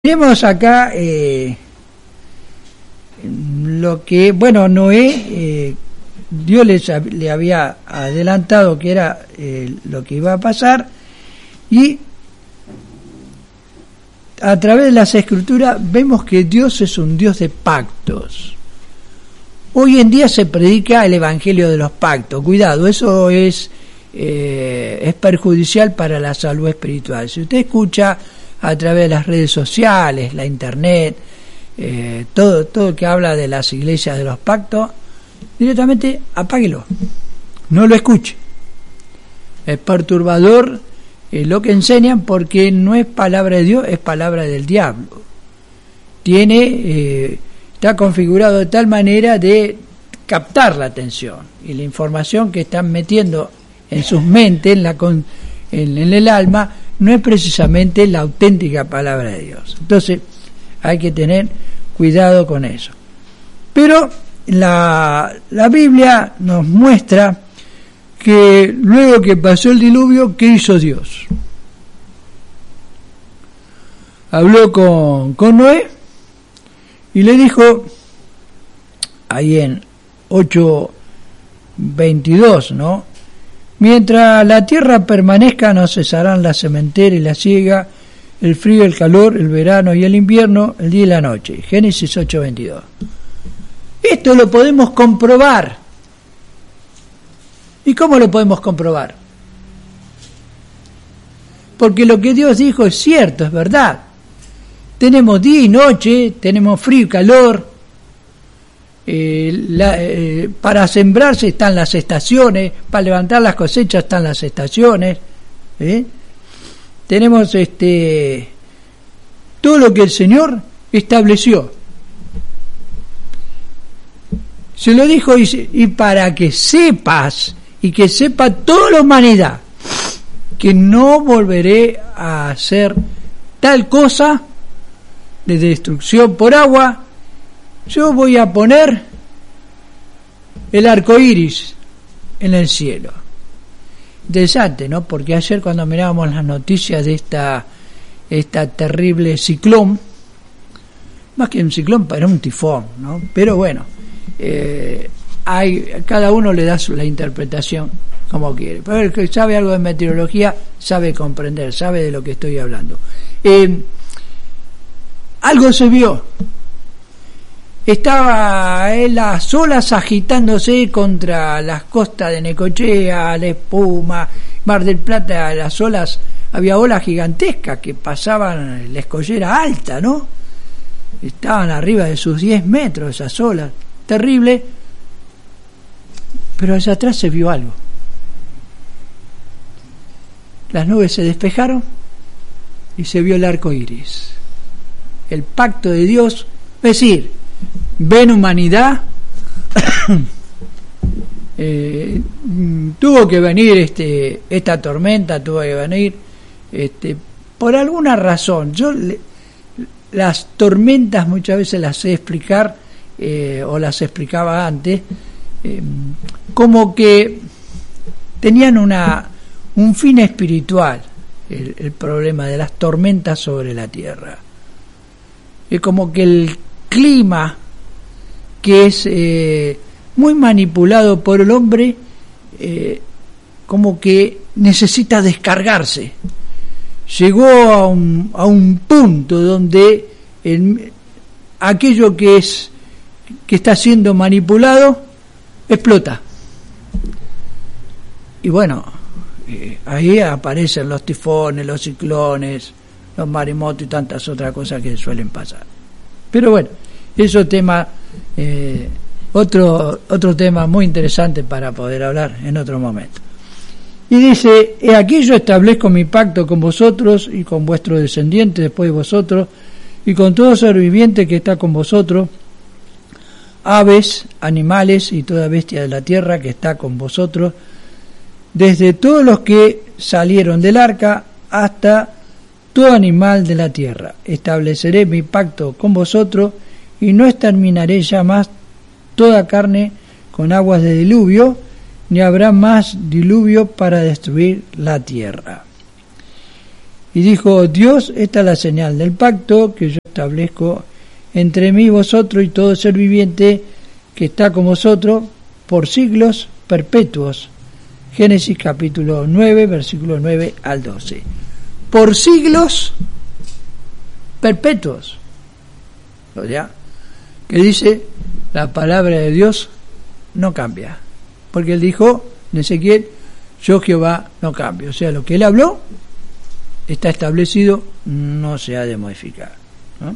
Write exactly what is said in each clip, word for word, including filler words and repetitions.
Tenemos acá eh, lo que, bueno, Noé, eh, Dios les, le había adelantado que era eh, lo que iba a pasar, y a través de las Escrituras vemos que Dios es un Dios de pactos. Hoy en día se predica el Evangelio de los pactos. Cuidado, eso es, eh, es perjudicial para la salud espiritual. Si usted escucha a través de las redes sociales, la internet, eh, todo todo que habla de las iglesias de los pactos, directamente apáguelo, no lo escuche. Es perturbador eh, lo que enseñan, porque no es palabra de Dios, es palabra del diablo. Tiene eh, está configurado de tal manera de captar la atención, y la información que están metiendo en sus mentes, en la con, en, en el alma, no es precisamente la auténtica palabra de Dios. Entonces hay que tener cuidado con eso. Pero la, la Biblia nos muestra que luego que pasó el diluvio, ¿qué hizo Dios? Habló con, con Noé y le dijo, ahí en ocho veintidós, ¿no? Mientras la tierra permanezca, no cesarán la sementera y la siega, el frío, el calor, el verano y el invierno, el día y la noche. Génesis ocho veintidós. Esto lo podemos comprobar. ¿Y cómo lo podemos comprobar? Porque lo que Dios dijo es cierto, es verdad. Tenemos día y noche, tenemos frío y calor. Eh, la, eh, para sembrarse están las estaciones, para levantar las cosechas están las estaciones, ¿eh? Tenemos este todo lo que el Señor estableció. Se lo dijo, y, y para que sepas, y que sepa toda la humanidad, que no volveré a hacer tal cosa de destrucción por agua. Yo voy a poner el arco iris en el cielo. Interesante, ¿no? Porque ayer, cuando mirábamos las noticias de esta esta terrible ciclón, más que un ciclón, era un tifón, ¿no? Pero bueno, eh, hay, cada uno le da su, la interpretación como quiere. Pero el que sabe algo de meteorología sabe comprender, sabe de lo que estoy hablando. Eh, algo se vio. Estaba en las olas agitándose contra las costas de Necochea, La Espuma, Mar del Plata. Las olas, había olas gigantescas que pasaban la escollera alta, ¿no? Estaban arriba de sus diez metros esas olas, terrible. Pero allá atrás se vio algo. Las nubes se despejaron y se vio el arco iris, el pacto de Dios. Es decir, ven humanidad, eh, tuvo que venir este esta tormenta, tuvo que venir este por alguna razón. Yo le, las tormentas muchas veces las sé explicar, eh, o las explicaba antes, eh, como que tenían una un fin espiritual, el, el problema de las tormentas sobre la tierra. Es como que el clima, que es eh, muy manipulado por el hombre, eh, como que necesita descargarse. Llegó a un, a un punto donde el, aquello que es que está siendo manipulado explota. Y bueno, eh, ahí aparecen los tifones, los ciclones, los maremotos y tantas otras cosas que suelen pasar. Pero bueno, eso tema, eh, otro otro tema muy interesante para poder hablar en otro momento. Y dice: he aquí yo establezco mi pacto con vosotros y con vuestros descendientes después de vosotros, y con todo ser viviente que está con vosotros, aves, animales y toda bestia de la tierra que está con vosotros, desde todos los que salieron del arca hasta todo animal de la tierra. Estableceré mi pacto con vosotros, y no exterminaré ya más toda carne con aguas de diluvio, ni habrá más diluvio para destruir la tierra. Y dijo Dios: esta es la señal del pacto que yo establezco entre mí y vosotros y todo ser viviente que está con vosotros por siglos perpetuos. Génesis capítulo nueve, versículos nueve al doce. Por siglos perpetuos. O sea, que dice la palabra de Dios no cambia. Porque él dijo en Ezequiel: yo Jehová no cambio. O sea, lo que él habló está establecido, no se ha de modificar, ¿no?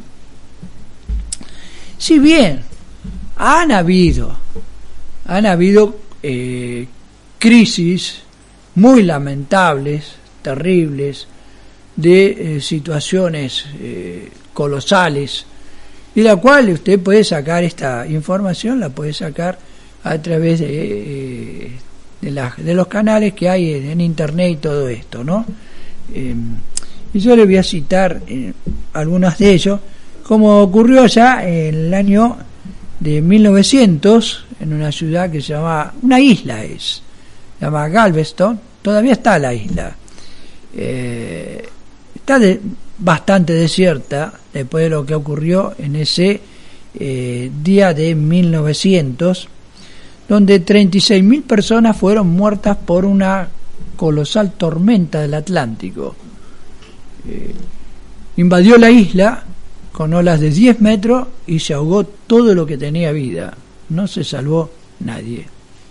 Si bien han habido, han habido eh, crisis muy lamentables, terribles, de eh, situaciones eh, colosales, y la cual usted puede sacar esta información, la puede sacar a través de, eh, de, la, de los canales que hay en, en internet y todo esto, ¿no? Eh, y yo le voy a citar eh, algunos de ellos, como ocurrió allá en el año de mil novecientos, en una ciudad que se llama, una isla es, se llama Galveston, todavía está la isla, eh, está de, bastante desierta después de lo que ocurrió en ese eh, día de mil novecientos, donde treinta y seis mil personas fueron muertas por una colosal tormenta del Atlántico. Eh, invadió la isla con olas de diez metros y se ahogó todo lo que tenía vida. No se salvó nadie.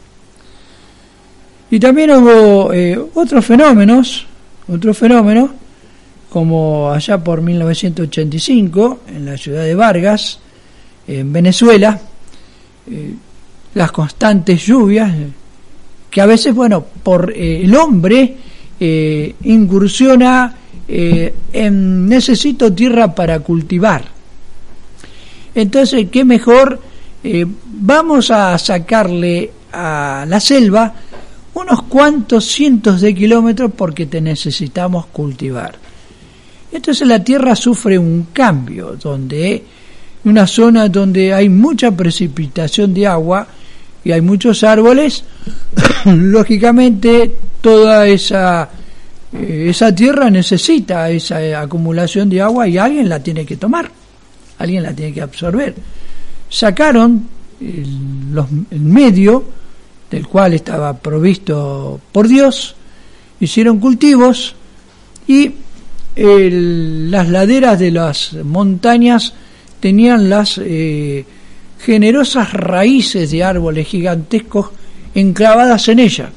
Y también hubo eh, otros fenómenos, otros fenómenos, como allá por mil novecientos ochenta y cinco, en la ciudad de Vargas, en Venezuela, eh, las constantes lluvias, que a veces, bueno, por eh, el hombre eh, incursiona eh, en necesito tierra para cultivar. Entonces, qué mejor, eh, vamos a sacarle a la selva unos cuantos cientos de kilómetros porque te necesitamos cultivar. Entonces la tierra sufre un cambio, donde una zona donde hay mucha precipitación de agua y hay muchos árboles, lógicamente toda esa eh, esa tierra necesita esa acumulación de agua y alguien la tiene que tomar, alguien la tiene que absorber. Sacaron el, los, el medio del cual estaba provisto por Dios, hicieron cultivos y el, las laderas de las montañas tenían las eh, generosas raíces de árboles gigantescos enclavadas en ella.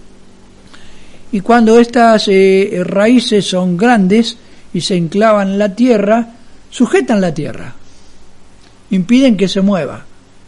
Y cuando estas eh, raíces son grandes y se enclavan en la tierra, sujetan la tierra, impiden que se mueva.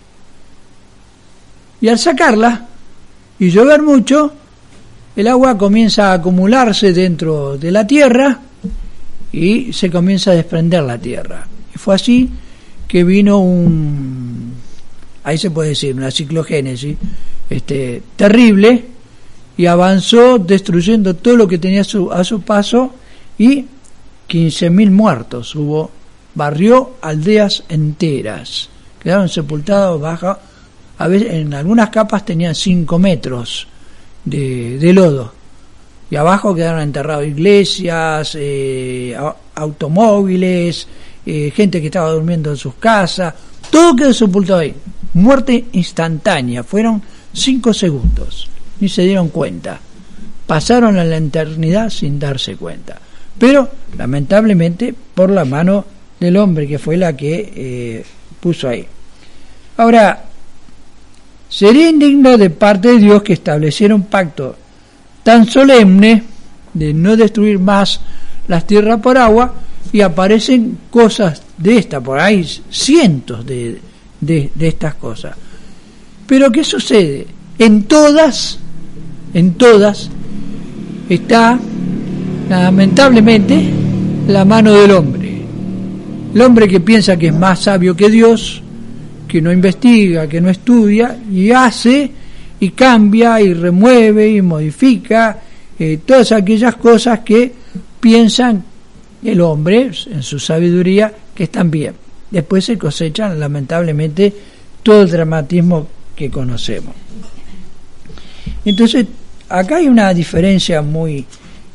Y al sacarla y llover mucho, el agua comienza a acumularse dentro de la tierra y se comienza a desprender la tierra. Y fue así que vino un, ahí se puede decir, una ciclogénesis este, terrible, y avanzó destruyendo todo lo que tenía a su, a su paso, y quince mil muertos hubo, barrió aldeas enteras, quedaron sepultados bajo, a veces en algunas capas tenían cinco metros de, de lodo, y abajo quedaron enterrados iglesias, eh, automóviles, eh, gente que estaba durmiendo en sus casas, todo quedó sepultado ahí, muerte instantánea, fueron cinco segundos, ni se dieron cuenta, pasaron a la eternidad sin darse cuenta, pero lamentablemente por la mano del hombre, que fue la que eh, puso ahí. Ahora, sería indigno de parte de Dios que estableciera un pacto tan solemne de no destruir más las tierras por agua, y aparecen cosas de esta, por ahí cientos de, de, de estas cosas. Pero ¿qué sucede? En todas, en todas está lamentablemente la mano del hombre. El hombre que piensa que es más sabio que Dios, que no investiga, que no estudia, y hace y cambia y remueve y modifica eh, todas aquellas cosas que piensan el hombre en su sabiduría que están bien. Después se cosechan lamentablemente todo el dramatismo que conocemos. Entonces acá hay una diferencia muy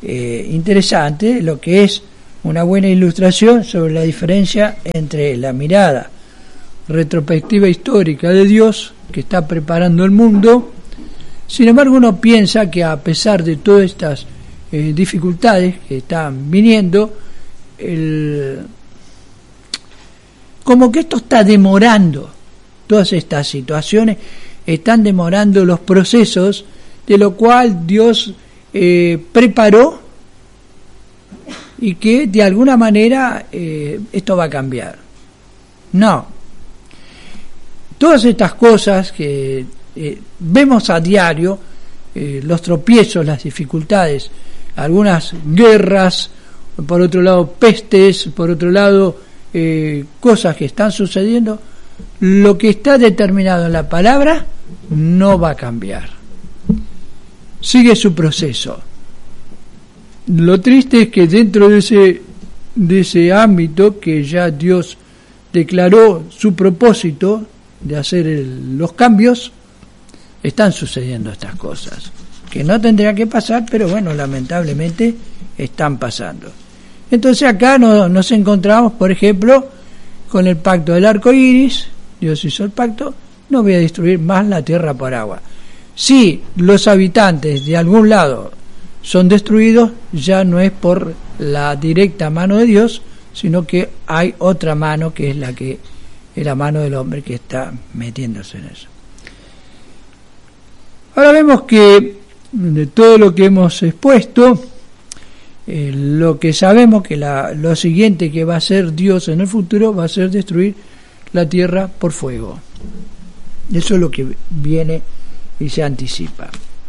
eh, interesante, lo que es una buena ilustración sobre la diferencia entre la mirada retrospectiva histórica de Dios, que está preparando el mundo. Sin embargo, uno piensa que a pesar de todas estas eh, dificultades que están viniendo, el, como que esto está demorando, todas estas situaciones están demorando los procesos, de lo cual Dios eh, preparó, y que de alguna manera eh, esto va a cambiar. No. Todas estas cosas que eh, vemos a diario, eh, los tropiezos, las dificultades, algunas guerras, por otro lado pestes, por otro lado eh, cosas que están sucediendo, lo que está determinado en la palabra no va a cambiar. Sigue su proceso. Lo triste es que dentro de ese, de ese ámbito que ya Dios declaró su propósito de hacer el, los cambios, están sucediendo estas cosas que no tendrían que pasar, pero bueno, lamentablemente están pasando. Entonces acá no, nos encontramos, por ejemplo, con el pacto del arco iris. Dios hizo el pacto: no voy a destruir más la tierra por agua. Si los habitantes de algún lado son destruidos, ya no es por la directa mano de Dios, sino que hay otra mano, que es la que es la mano del hombre, que está metiéndose en eso. Ahora vemos que de todo lo que hemos expuesto, eh, lo que sabemos que la, lo siguiente que va a hacer Dios en el futuro va a ser destruir la tierra por fuego. Eso es lo que viene y se anticipa.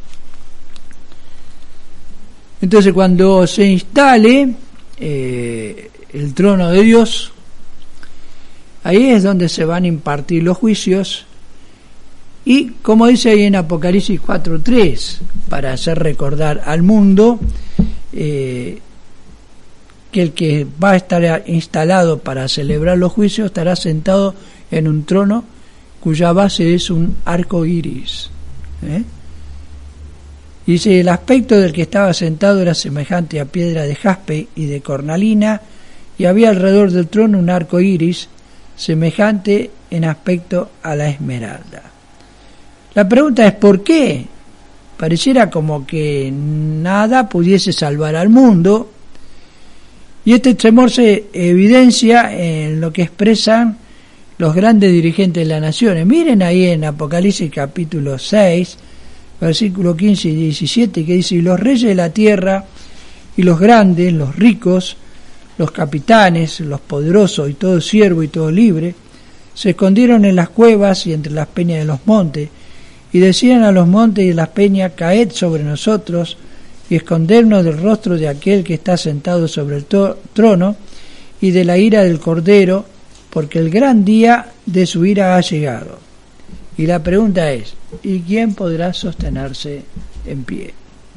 Entonces, cuando se instale eh, el trono de Dios, ahí es donde se van a impartir los juicios, y como dice ahí en Apocalipsis cuatro tres, para hacer recordar al mundo eh, que el que va a estar instalado para celebrar los juicios estará sentado en un trono cuya base es un arco iris. ¿eh? Dice: el aspecto del que estaba sentado era semejante a piedra de jaspe y de cornalina, y había alrededor del trono un arco iris semejante en aspecto a la esmeralda. La pregunta es: ¿por qué? Pareciera como que nada pudiese salvar al mundo, y este temor se evidencia en lo que expresan los grandes dirigentes de las naciones. Miren ahí en Apocalipsis capítulo seis, versículo quince y diecisiete, que dice: y los reyes de la tierra, y los grandes, los ricos, los capitanes, los poderosos, y todo siervo y todo libre, se escondieron en las cuevas y entre las peñas de los montes, y decían a los montes y a las peñas: caed sobre nosotros, y escondernos del rostro de aquel que está sentado sobre el to- trono, y de la ira del Cordero, porque el gran día de su ira ha llegado. Y la pregunta es: ¿y quién podrá sostenerse en pie?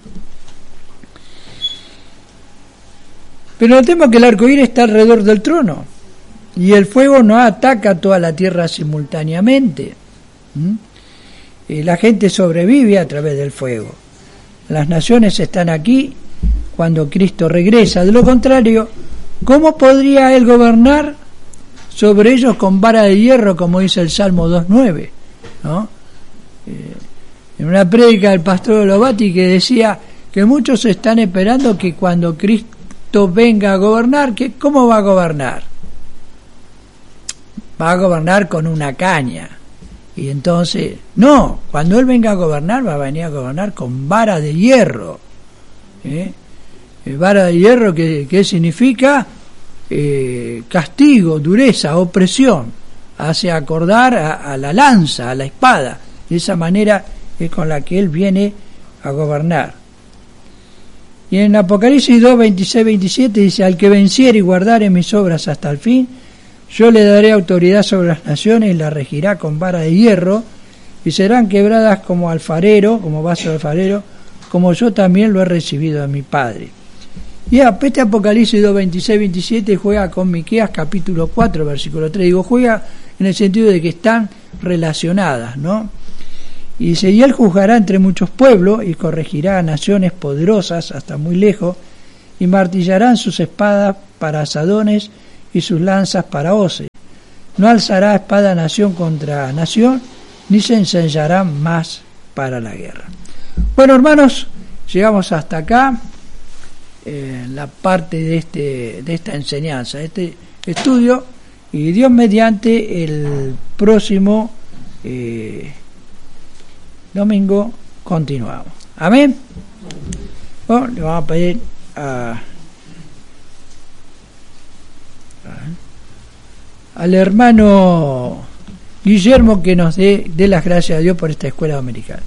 Pero notemos que el arco iris está alrededor del trono, y el fuego no ataca a toda la tierra simultáneamente. ¿Mm? Y la gente sobrevive a través del fuego. Las naciones están aquí cuando Cristo regresa. De lo contrario, ¿cómo podría Él gobernar sobre ellos con vara de hierro, como dice el Salmo dos nueve? ¿No? Eh, en una prédica del pastor Lovati, que decía que muchos están esperando que cuando Cristo venga a gobernar, que ¿cómo va a gobernar? Va a gobernar con una caña. Y entonces, no, cuando Él venga a gobernar, va a venir a gobernar con vara de hierro. ¿Eh? Vara de hierro, que, que significa eh, castigo, dureza, opresión. Hace acordar a, a la lanza, a la espada. De esa manera es con la que Él viene a gobernar. Y en Apocalipsis dos, veintiséis, veintisiete dice: al que venciere y guardare mis obras hasta el fin, yo le daré autoridad sobre las naciones, y la regirá con vara de hierro, y serán quebradas como alfarero, como vaso de alfarero, como yo también lo he recibido de mi Padre. Y este Apocalipsis dos, veintiséis, veintisiete juega con Miqueas capítulo cuatro, versículo tres. Digo, juega en el sentido de que están relacionadas, ¿no? Y dice: y Él juzgará entre muchos pueblos, y corregirá a naciones poderosas hasta muy lejos, y martillarán sus espadas para asadones y sus lanzas para hoces. No alzará espada nación contra nación, ni se enseñará más para la guerra. Bueno, hermanos, llegamos hasta acá, eh, la parte de, este, de esta enseñanza, de este estudio, y Dios mediante el próximo eh, domingo continuamos. Amén. Bueno, le vamos a pedir a, a, al hermano Guillermo que nos dé, dé las gracias a Dios por esta escuela dominical.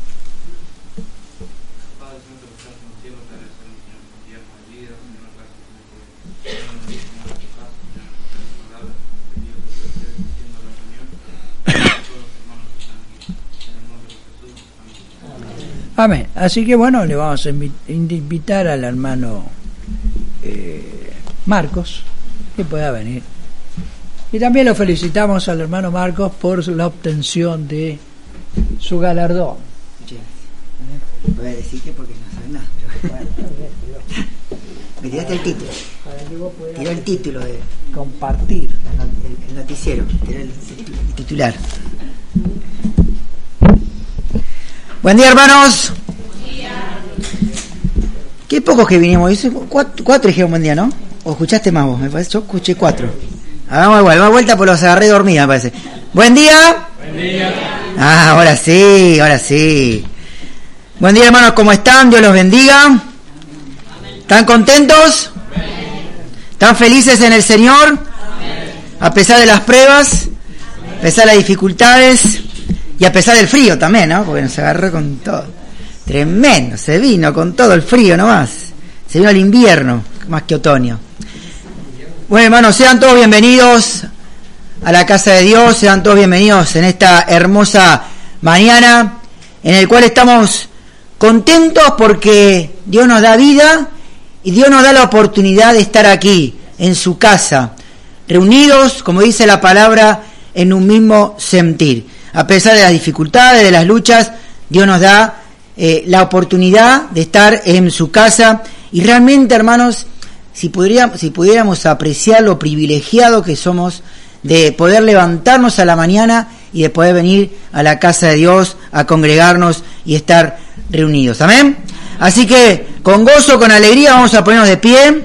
Amén. Así que bueno, le vamos a invitar al hermano eh, Marcos que pueda venir. Y también lo felicitamos al hermano Marcos por la obtención de su galardón. Muchas gracias. Voy a decir que porque no sabe nada. Pero... Me tiraste el título. Tiró el título de compartir el, el noticiero. Tiró el, el titular. Buen día, hermanos. Buen día. Qué pocos que vinimos. Cuatro, cuatro dijeron buen día, ¿no? ¿O escuchaste más vos? Me parece. Yo escuché cuatro. Hagamos igual, más vuelta por los agarré dormida, me parece. Buen día. Buen día. Ah, ahora sí, ahora sí. Buen día, hermanos, ¿cómo están? Dios los bendiga. ¿Están contentos? ¿Están felices en el Señor? A pesar de las pruebas, a pesar de las dificultades. Y a pesar del frío también, ¿no? Porque nos agarró con todo. Tremendo, se vino con todo el frío nomás. Se vino el invierno, más que otoño. Bueno, hermanos, sean todos bienvenidos a la casa de Dios, sean todos bienvenidos en esta hermosa mañana, en el cual estamos contentos porque Dios nos da vida y Dios nos da la oportunidad de estar aquí, en su casa, reunidos, como dice la palabra, en un mismo sentir. A pesar de las dificultades, de las luchas, Dios nos da eh, la oportunidad de estar en su casa. Y realmente, hermanos, si pudiéramos, si pudiéramos apreciar lo privilegiado que somos de poder levantarnos a la mañana y de poder venir a la casa de Dios, a congregarnos y estar reunidos. ¿Amén? Así que, con gozo, con alegría, vamos a ponernos de pie.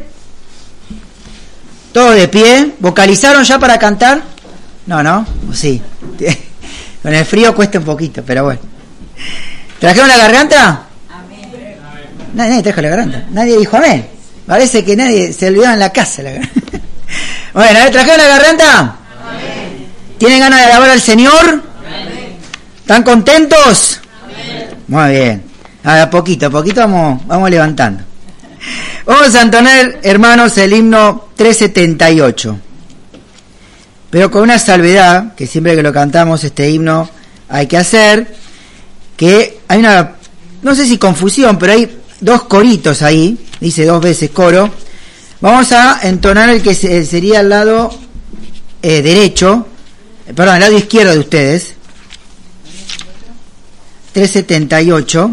Todos de pie. ¿Vocalizaron ya para cantar? No, ¿no? ¿O sí? Con el frío cuesta un poquito, pero bueno. ¿Trajeron la garganta? Amén. Nadie, nadie trajo la garganta. Nadie dijo amén. Parece que nadie se olvidó en la casa. La garganta. Bueno, ¿trajeron la garganta? Amén. ¿Tienen ganas de alabar al Señor? Amén. ¿Están contentos? Amén. Muy bien. A poquito, a poquito vamos, vamos levantando. Vamos a entonar, hermanos, el himno trescientos setenta y ocho. Pero con una salvedad, que siempre que lo cantamos este himno hay que hacer, que hay una, no sé si confusión, pero hay dos coritos ahí, dice dos veces coro. Vamos a entonar el que sería el lado eh, derecho, perdón, el lado izquierdo de ustedes, trescientos setenta y ocho.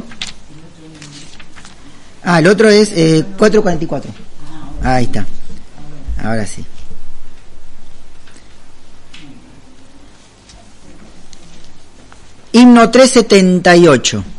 Ah, el otro es eh, cuatrocientos cuarenta y cuatro. Ahí está, ahora sí. Himno trescientos setenta y ocho.